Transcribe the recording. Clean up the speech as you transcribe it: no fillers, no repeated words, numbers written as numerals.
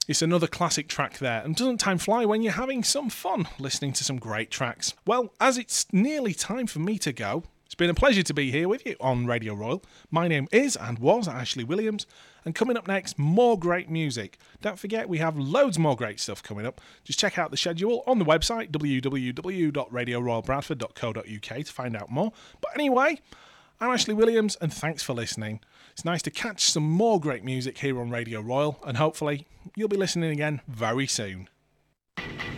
It's another classic track there, and doesn't time fly when you're having some fun listening to some great tracks? Well, as it's nearly time for me to go, it's been a pleasure to be here with you on Radio Royal. My name is and was Ashley Williams, and coming up next, more great music. Don't forget, we have loads more great stuff coming up. Just check out the schedule on the website, www.radioroyalbradford.co.uk, to find out more. But anyway, I'm Ashley Williams, and thanks for listening. It's nice to catch some more great music here on Radio Royal, and hopefully you'll be listening again very soon.